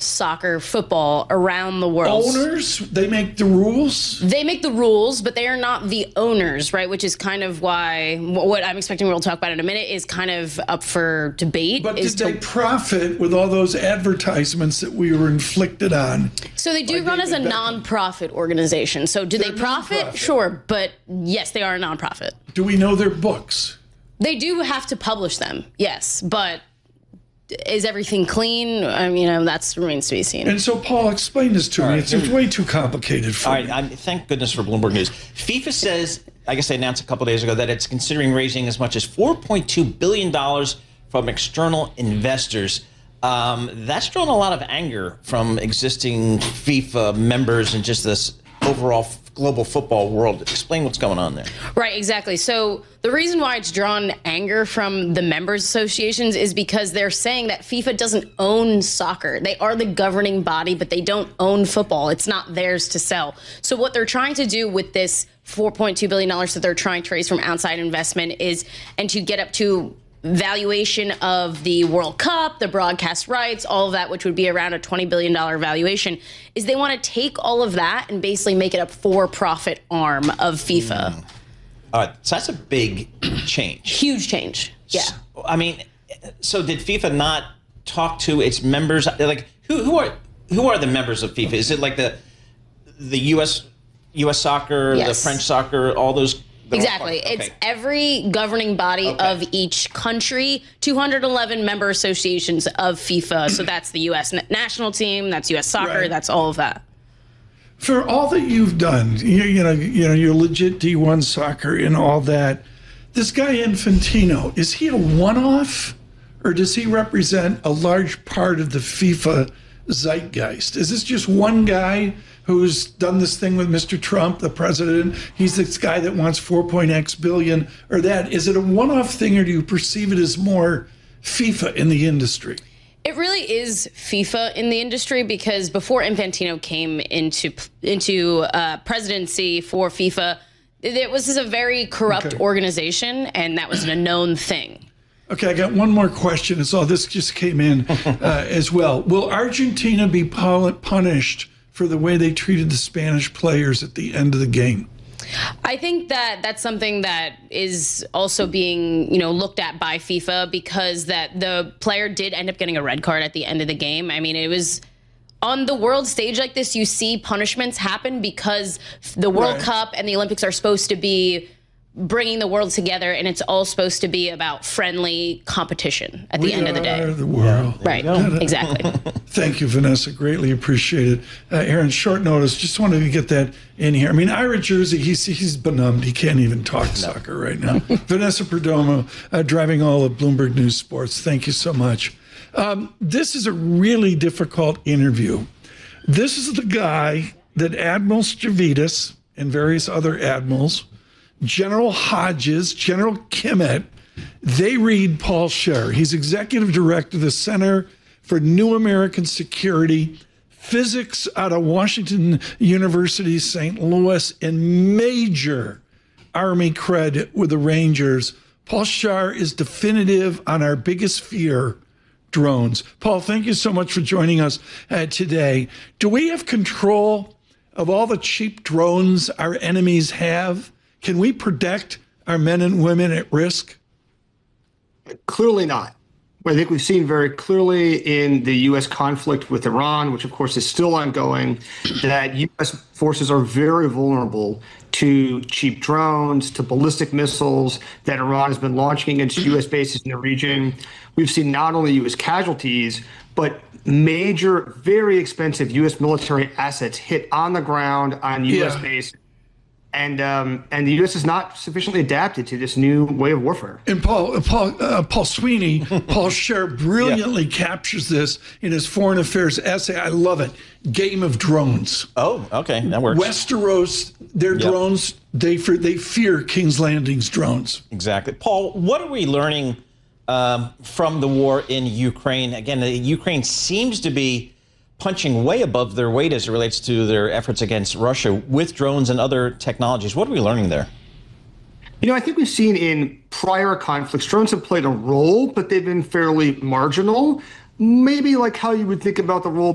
soccer, football around the world. Owners, they make the rules? They make the rules, but they are not the owners, right? Which is kind of why what I'm expecting we'll talk about in a minute is kind of up for debate. But did they profit with all those advertisements that we were inflicted on? So they do run as a nonprofit organization. So do they profit? Sure. But yes, they are a nonprofit. Do we know their books? They do have to publish them, yes. But is everything clean? That remains to be seen. And so, Paul, explain this to me. It's way too complicated for me. All right, thank goodness for Bloomberg News. FIFA says, I guess they announced a couple days ago, that it's considering raising as much as $4.2 billion from external investors. That's drawn a lot of anger from existing FIFA members and just this overall global football world. Explain what's going on there. Right, exactly. So the reason why it's drawn anger from the members associations is because they're saying that FIFA doesn't own soccer. They are the governing body, but they don't own football. It's not theirs to sell. So what they're trying to do with this $4.2 billion that they're trying to raise from outside investment and to get up to valuation of the World Cup, the broadcast rights, all of that, which would be around a $20 billion valuation, is they want to take all of that and basically make it a for-profit arm of FIFA. All right, so that's a big change. Huge change, yeah. So did FIFA not talk to its members? Like, who are the members of FIFA? Is it like the U.S. soccer, yes, the French soccer, all those? Exactly. Okay. It's every governing body of each country, 211 member associations of FIFA. So that's the U.S. national team, that's U.S. soccer, that's all of that. For all that you've done, you're legit D1 soccer and all that. This guy Infantino, is he a one-off, or does he represent a large part of the FIFA zeitgeist? Is this just one guy who's done this thing with Mr. Trump, the president? He's this guy that wants 4.x billion or that. Is it a one-off thing, or do you perceive it as more FIFA in the industry? It really is FIFA in the industry, because before Infantino came into presidency for FIFA, it was a very corrupt organization, and that was a known thing. Okay, I got one more question. This just came in as well. Will Argentina be punished for the way they treated the Spanish players at the end of the game? I think that that's something that is also being, looked at by FIFA, because that the player did end up getting a red card at the end of the game. I mean, it was on the world stage like this, you see punishments happen because the World Cup and the Olympics are supposed to be bringing the world together, and it's all supposed to be about friendly competition at the end of the day. The world. Yeah, right, exactly. Thank you, Vanessa. Greatly appreciated. Aaron, short notice, just wanted to get that in here. I mean, Ira Jersey, he's benumbed. He can't even talk soccer right now. Vanessa Perdomo, driving all of Bloomberg News Sports. Thank you so much. This is a really difficult interview. This is the guy that Admiral Stavridis and various other admirals, General Hodges, General Kimmitt, they read Paul Scher. He's executive director of the Center for New American Security, physics out of Washington University, St. Louis, and major Army cred with the Rangers. Paul Scher is definitive on our biggest fear, drones. Paul, thank you so much for joining us today. Do we have control of all the cheap drones our enemies have? Can we protect our men and women at risk? Clearly not. I think we've seen very clearly in the U.S. conflict with Iran, which of course is still ongoing, that U.S. forces are very vulnerable to cheap drones, to ballistic missiles that Iran has been launching against U.S. bases in the region. We've seen not only U.S. casualties, but major, very expensive U.S. military assets hit on the ground on U.S. bases. And the U.S. is not sufficiently adapted to this new way of warfare. And Paul Sweeney, Paul Scher brilliantly captures this in his foreign affairs essay. I love it. Game of Drones. Oh, okay, that works. Westeros, their drones, they fear King's Landing's drones. Exactly. Paul, what are we learning from the war in Ukraine? Again, Ukraine seems to be punching way above their weight as it relates to their efforts against Russia with drones and other technologies. What are we learning there? I think we've seen in prior conflicts, drones have played a role, but they've been fairly marginal. Maybe like how you would think about the role